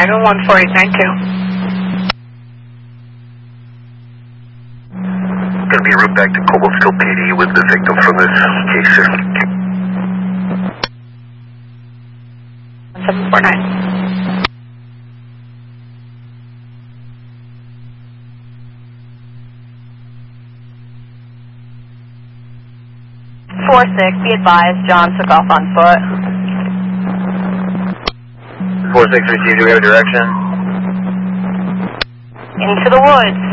911 4892. Going to be route back to Cobblestone PD with the victim from this case, sir. 749. Be advised, John took off on foot. 4-6 received, do we have a direction? Into the woods.